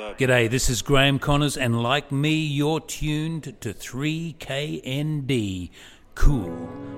G'day, this is Graham Connors, and like me, you're tuned to 3KND. Cool